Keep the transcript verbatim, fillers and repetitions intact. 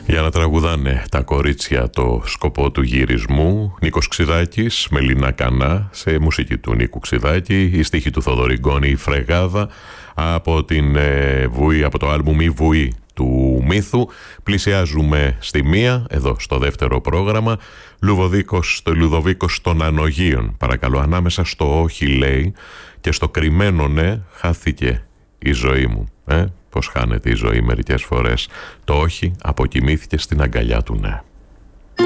Για να τραγουδάνε τα κορίτσια το σκοπό του γυρισμού. Νίκος Ξηδάκης, Μελίνα Κανά, σε μουσική του Νίκου Ξηδάκη, η στίχη του Θοδωρή Γκόνη, η Φρεγάδα, από, την, ε, βουή, από το άλμπουμ «Η Βουή» του Μύθου. Πλησιάζουμε στη μία, εδώ στο δεύτερο πρόγραμμα. Λουδοβίκος, το Λουδοβίκος των Ανογείων. Παρακαλώ, ανάμεσα στο όχι λέει και στο κρυμμένο ναι χάθηκε η ζωή μου. Ε? Πως χάνεται η ζωή μερικές φορές. Το όχι αποκοιμήθηκε στην αγκαλιά του ναι.